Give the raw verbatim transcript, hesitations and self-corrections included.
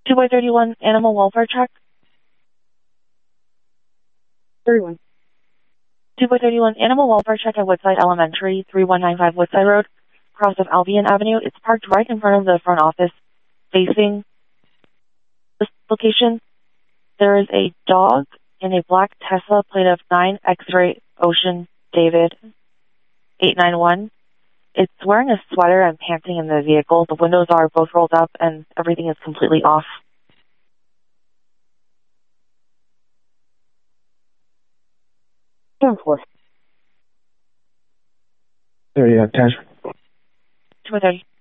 two by thirty-one animal welfare check. thirty-one. two by thirty-one animal welfare check at Woodside Elementary, three one nine five Woodside Road, across of Albion Avenue. It's parked right in front of the front office, facing this location. There is a dog in a black Tesla plate of nine X-ray Ocean David eight nine one. It's wearing a sweater and panting in the vehicle. The windows are both rolled up and everything is completely off. Ten four. There you have, Tash. two by thirty.